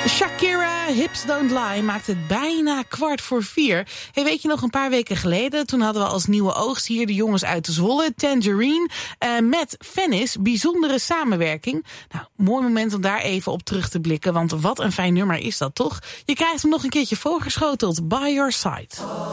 Shakira, Hips Don't Lie, maakt het bijna 3:15. Hey, weet je nog, een paar weken geleden, toen hadden we als nieuwe oogst hier de jongens uit Zwolle, Tangerine, met Venice. Bijzondere samenwerking. Nou, mooi moment om daar even op terug te blikken, want wat een fijn nummer is dat toch? Je krijgt hem nog een keertje voorgeschoteld, By Your Side.